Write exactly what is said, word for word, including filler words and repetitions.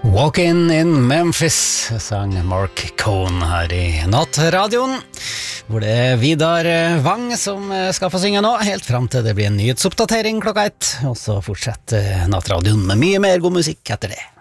Walking in Memphis, sang Mark Cohn her i Nattradioen, hvor det er Vidar Wang som skal få synge nå, helt frem til det blir en nyhetsoppdatering klokka ett, og så fortsetter Nattradioen med mye mer god musikk etter det.